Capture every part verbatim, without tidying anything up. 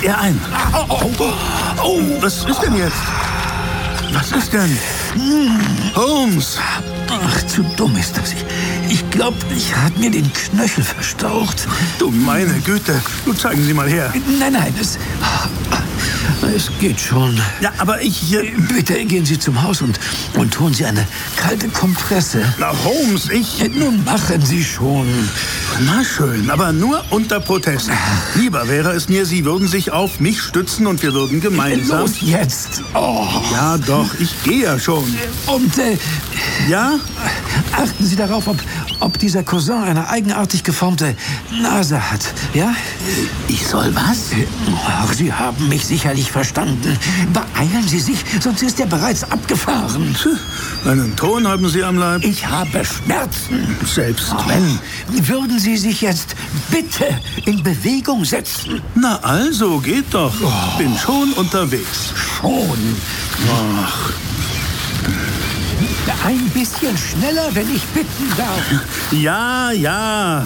er ein. Oh, oh, oh, oh. Was ist denn jetzt? Was ist denn? Holmes! Ach, zu dumm ist das. Ich, ich glaube, ich habe mir den Knöchel verstaucht. Du meine Güte, du zeigen Sie mal her. Nein, nein, es, es geht schon. Ja, aber ich... Äh, Bitte gehen Sie zum Haus und, und holen Sie eine kalte Kompresse. na, Holmes, ich... Nun machen Sie schon. Na schön, aber nur unter Protest. Lieber wäre es mir, Sie würden sich auf mich stützen und wir würden gemeinsam... Los jetzt. Oh. Ja, doch, ich gehe ja schon. Und äh, Ja? achten Sie darauf, ob, ob dieser Cousin eine eigenartig geformte Nase hat. Ja? Ich soll was? Ach, Sie haben mich sicherlich verstanden. Beeilen Sie sich, sonst ist er bereits abgefahren. Einen Ton haben Sie am Leib? Ich habe Schmerzen. Selbst wenn. Würden Sie sich jetzt bitte in Bewegung setzen? Na also, geht doch. Bin schon unterwegs. Schon. Ach, Ein bisschen schneller, wenn ich bitten darf. ja, ja.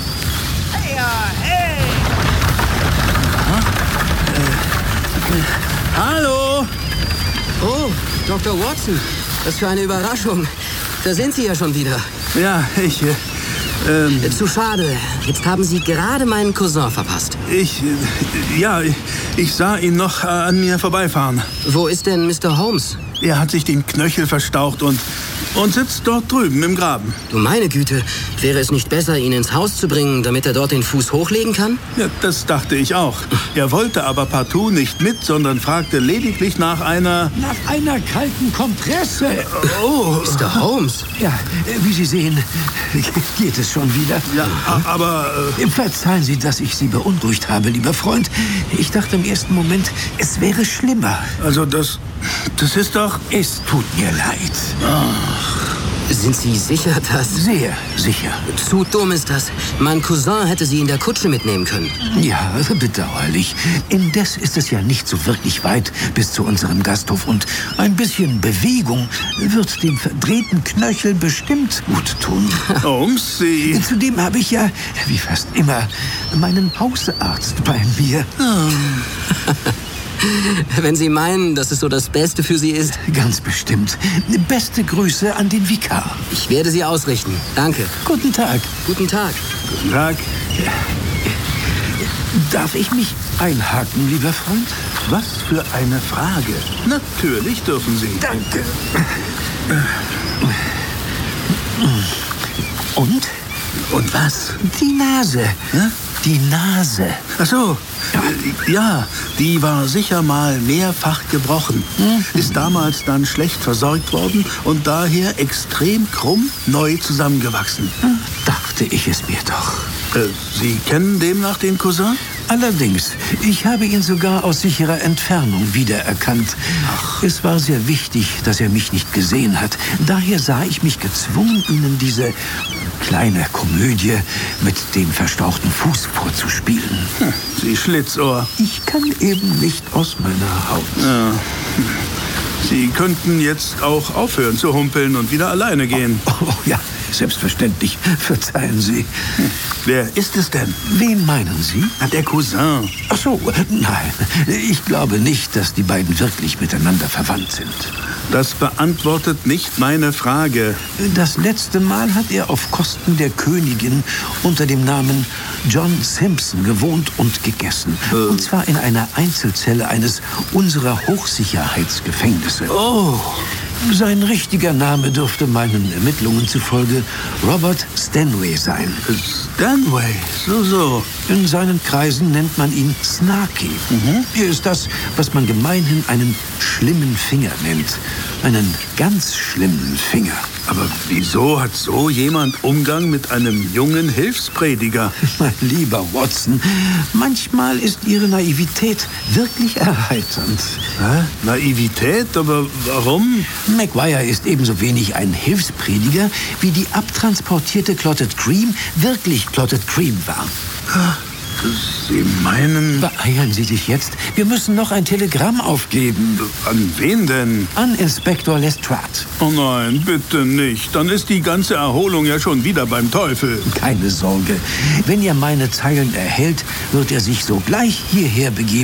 Hallo? Oh, Doktor Watson, was für eine Überraschung. Da sind Sie ja schon wieder. Ja, ich, äh, ähm, Zu schade. Jetzt haben Sie gerade meinen Cousin verpasst. ich, äh, ja, ich sah ihn noch äh, an mir vorbeifahren. Wo ist denn Mister Holmes? Er hat sich den Knöchel verstaucht und, und sitzt dort drüben im Graben. Du meine Güte, wäre es nicht besser, ihn ins Haus zu bringen, damit er dort den Fuß hochlegen kann? Ja, das dachte ich auch. Er wollte aber partout nicht mit, sondern fragte lediglich nach einer... Nach einer kalten Kompresse. Oh, Mister Holmes? Ja, wie Sie sehen, geht es schon wieder. ja, a- aber... Äh, Verzeihen Sie, dass ich Sie beunruhigt habe, lieber Freund. Ich dachte im ersten Moment, es wäre schlimmer. also das... Das ist doch... Es tut mir leid. Sind Sie sicher, dass... Sehr sicher. Zu dumm ist das. Mein Cousin hätte Sie in der Kutsche mitnehmen können. Ja, bedauerlich. Indes ist es ja nicht so wirklich weit bis zu unserem Gasthof und ein bisschen Bewegung wird dem verdrehten Knöchel bestimmt gut tun. Holmes, Sie... Zudem habe ich ja, wie fast immer, meinen Hausarzt bei mir. Wenn Sie meinen, dass es so das Beste für Sie ist, Ganz bestimmt. Beste Grüße an den Vikar. ich werde Sie ausrichten. Danke. Guten Tag. Guten Tag. Guten Tag. Darf ich mich einhaken, lieber Freund? Was für eine Frage. Natürlich dürfen Sie. Danke. Und? Und was? Die Nase. Hä? Die Nase. Ach so. Äh, Ja, die war sicher mal mehrfach gebrochen. Ist damals dann schlecht versorgt worden und daher extrem krumm neu zusammengewachsen. Dachte ich es mir doch. Äh, Sie kennen demnach den Cousin? Allerdings, ich habe ihn sogar aus sicherer Entfernung wiedererkannt. Es war sehr wichtig, dass er mich nicht gesehen hat. Daher sah ich mich gezwungen, Ihnen diese kleine Komödie mit dem verstauchten Fuß vorzuspielen. Hm, Sie Schlitzohr. Ich kann eben nicht aus meiner Haut. Sie könnten jetzt auch aufhören zu humpeln und wieder alleine gehen. Oh ja, selbstverständlich. Verzeihen Sie. Wer ist es denn? Wen meinen Sie? Ah, der Cousin. Ach so, nein. Ich glaube nicht, dass die beiden wirklich miteinander verwandt sind. Das beantwortet nicht meine Frage. Das letzte Mal hat er auf Kosten der Königin unter dem Namen John Simpson gewohnt und gegessen. Und zwar in einer Einzelzelle eines unserer Hochsicherheitsgefängnisse. Oh, Sein richtiger Name dürfte meinen Ermittlungen zufolge Robert Stanway sein. Stanway. So, so. In seinen Kreisen nennt man ihn Snarky. Er ist das, was man gemeinhin einen schlimmen Finger nennt. Einen ganz schlimmen Finger. Aber wieso hat so jemand Umgang mit einem jungen Hilfsprediger? Mein lieber Watson, manchmal ist Ihre Naivität wirklich erheiternd. Hä? Naivität? Aber warum? Maguire ist ebenso wenig ein Hilfsprediger, wie die abtransportierte Clotted Cream wirklich Clotted Cream war. Sie meinen... Beeilen Sie sich jetzt. Wir müssen noch ein Telegramm aufgeben. An wen denn? An Inspektor Lestrade. Oh nein, bitte nicht. Dann ist die ganze Erholung ja schon wieder beim Teufel. Keine Sorge. Wenn er meine Zeilen erhält, wird er sich sogleich hierher begeben